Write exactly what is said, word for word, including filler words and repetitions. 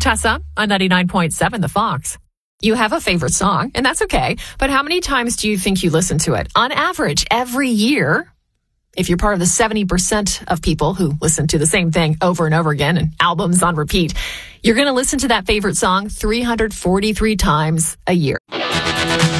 Tessa on ninety-nine point seven The Fox. You have a favorite song, and that's okay. But how many times do you think you listen to it? On average, every year, if you're part of the seventy percent of people who listen to the same thing over and over again and albums on repeat, you're going to listen to that favorite song three hundred forty-three times a year.